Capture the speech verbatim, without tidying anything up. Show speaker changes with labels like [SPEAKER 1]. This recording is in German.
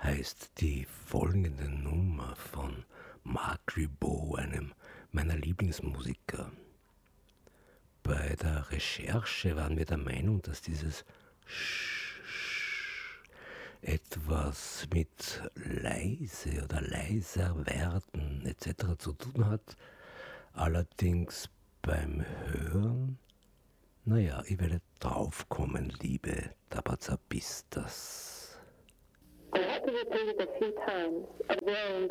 [SPEAKER 1] heißt die folgende Nummer von Marc Ribot, einem meiner Lieblingsmusiker. Bei der Recherche waren wir der Meinung, dass dieses Sch, Sch etwas mit leise oder leiser werden et cetera zu tun hat. Allerdings beim Hören, naja, ich werde draufkommen, liebe Tabazabistas.
[SPEAKER 2] I had to repeat it a few times, of wearing